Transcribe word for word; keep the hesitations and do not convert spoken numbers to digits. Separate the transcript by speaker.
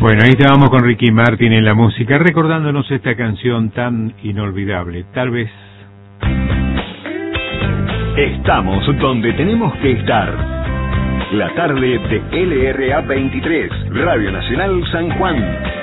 Speaker 1: Bueno, ahí estábamos con Ricky Martin en la música, recordándonos esta canción tan inolvidable. Tal vez...
Speaker 2: Estamos donde tenemos que estar. La tarde de L R A veintitrés, Radio Nacional San Juan.